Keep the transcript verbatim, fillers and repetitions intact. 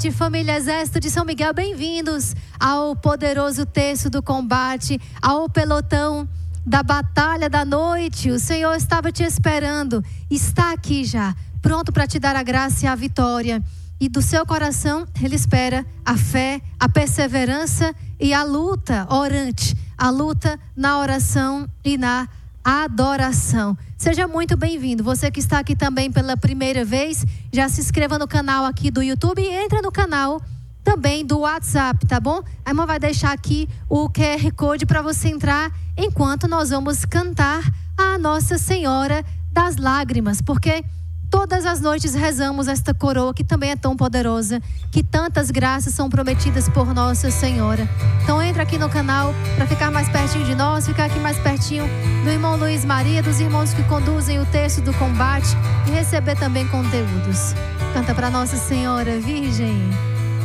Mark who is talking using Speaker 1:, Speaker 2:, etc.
Speaker 1: noite, família Exército de São Miguel, bem-vindos ao poderoso terço do combate, ao pelotão da batalha da noite. O Senhor estava te esperando, está aqui já, pronto para te dar a graça e a vitória. E do seu coração, Ele espera a fé, a perseverança e a luta orante, a luta na oração e na adoração. Seja muito bem-vindo. Você que está aqui também pela primeira vez, já se inscreva no canal aqui do YouTube e entra no canal também do WhatsApp, tá bom? A irmã vai deixar aqui o Q R Code para você entrar enquanto nós vamos cantar a Nossa Senhora das Lágrimas, porque todas as noites rezamos esta coroa que também é tão poderosa, que tantas graças são prometidas por Nossa Senhora. Então entra aqui no canal para ficar mais pertinho de nós, ficar aqui mais pertinho do irmão Luiz Maria, dos irmãos que conduzem o terço do combate e receber também conteúdos. Canta para Nossa Senhora Virgem.